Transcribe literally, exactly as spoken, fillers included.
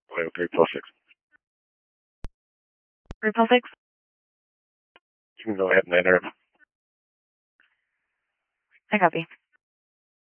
Wait, three plus six. three plus six? You can go ahead and enter. I copy.